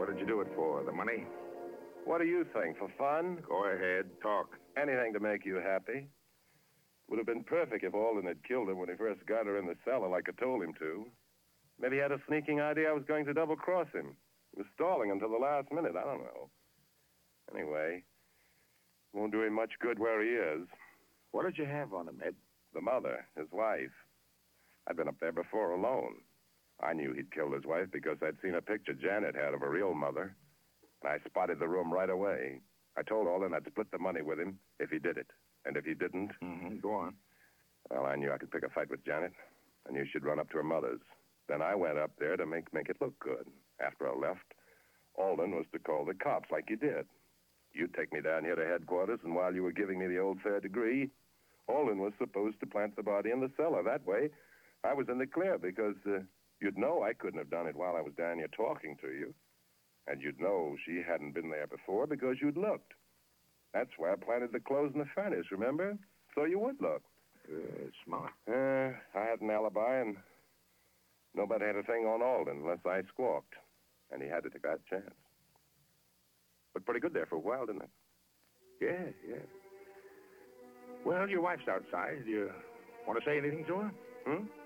What did you do it for? The money? What do you think? For fun? Go ahead, talk. Anything to make you happy. Would have been perfect if Alden had killed her when he first got her in the cellar like I told him to. Maybe he had a sneaking idea I was going to double-cross him. He was stalling until the last minute. I don't know. Anyway, won't do him much good where he is. What did you have on him, Ed? The mother, his wife. I'd been up there before alone. I knew he'd killed his wife because I'd seen a picture Janet had of her real mother. And I spotted the room right away. I told Alden I'd split the money with him if he did it. And if he didn't... Go on. Well, I knew I could pick a fight with Janet. I knew she'd run up to her mother's. Then I went up there to make it look good. After I left, Alden was to call the cops like you did. You'd take me down here to headquarters, and while you were giving me the old third degree, Alden was supposed to plant the body in the cellar. That way, I was in the clear because you'd know I couldn't have done it while I was down here talking to you. And you'd know she hadn't been there before because you'd looked. That's why I planted the clothes in the furnace, remember? So you would look. Good, smart. I had an alibi, and nobody had a thing on Alden unless I squawked. And he had to take that chance. Looked pretty good there for a while, didn't it? Yeah. Well, your wife's outside. Do you want to say anything to her?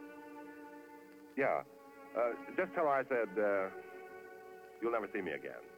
Yeah. Just tell her I said, you'll never see me again.